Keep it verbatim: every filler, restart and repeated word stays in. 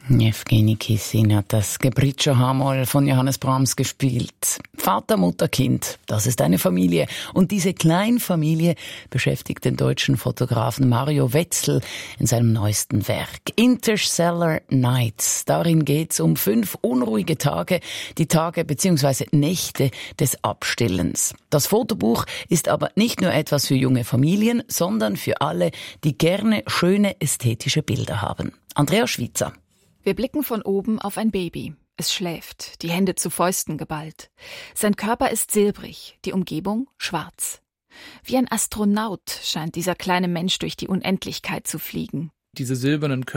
Jewgeni Kissin hat das Capriccio H-Moll von Johannes Brahms gespielt. Vater, Mutter, Kind, das ist eine Familie. Und diese Kleinfamilie beschäftigt den deutschen Fotografen Mario Wetzel in seinem neuesten Werk Interstellar Nights. Darin geht's um fünf unruhige Tage, die Tage bzw. Nächte des Abstillens. Das Fotobuch ist aber nicht nur etwas für junge Familien, sondern für alle, die gerne schöne ästhetische Bilder haben. Andrea Schweizer. Wir blicken von oben auf ein Baby. Es schläft, die Hände zu Fäusten geballt. Sein Körper ist silbrig, die Umgebung schwarz. Wie ein Astronaut scheint dieser kleine Mensch durch die Unendlichkeit zu fliegen. Diese silbernen Körper